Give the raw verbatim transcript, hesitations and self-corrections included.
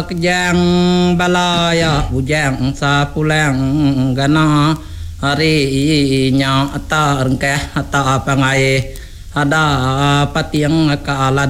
Yang balaya ujang sapulang gana hari nya ata rengkeh ata pangai ada patiang kaala